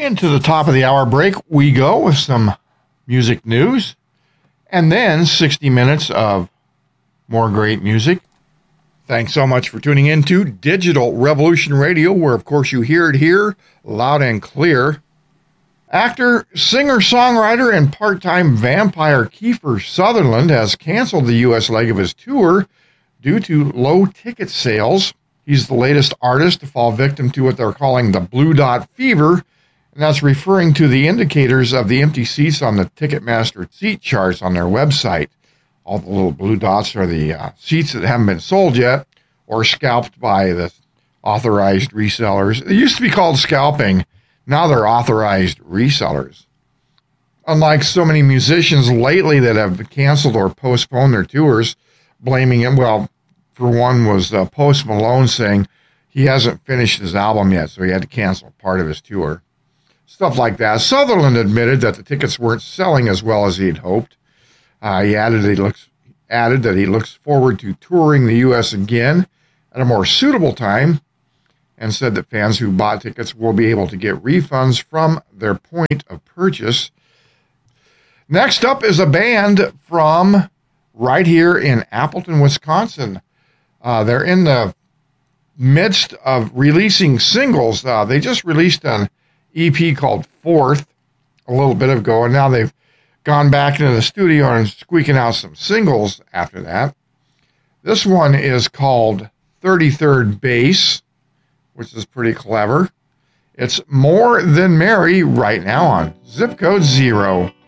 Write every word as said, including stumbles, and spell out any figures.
Into the top of the hour break we go with some music news, and then sixty minutes of more great music. Thanks so much for tuning in to Digital Revolution Radio, where, of course, you hear it here loud and clear. Actor, singer-songwriter, and part-time vampire Kiefer Sutherland has canceled the U S leg of his tour due to low ticket sales. He's the latest artist to fall victim to what they're calling the Blue Dot Fever, and that's referring to the indicators of the empty seats on the Ticketmaster seat charts on their website. All the little blue dots are the uh, seats that haven't been sold yet or scalped by the authorized resellers. It used to be called scalping. Now they're authorized resellers. Unlike so many musicians lately that have canceled or postponed their tours, blaming him, well, for one was uh, Post Malone saying he hasn't finished his album yet, so he had to cancel part of his tour. Stuff like that. Sutherland admitted that the tickets weren't selling as well as he'd hoped. Uh, he added he looks added that he looks forward to touring the U S again at a more suitable time, and said that fans who bought tickets will be able to get refunds from their point of purchase. Next up is a band from right here in Appleton, Wisconsin. Uh, they're in the midst of releasing singles. Uh, they just released an E P called Fourth a little bit ago, and now they've gone back into the studio and squeaking out some singles after that. This one is called thirty-third Base, which is pretty clever. It's More Than Merry right now on Zip Code Zero.